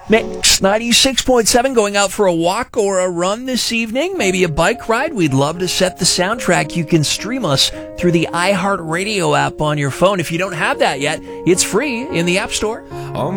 Mix 96.7, going out for a walk or a run this evening, maybe a bike ride. We'd love to set the soundtrack. You can stream us through the iHeartRadio app on your phone. If you don't have that yet, it's free in the App Store.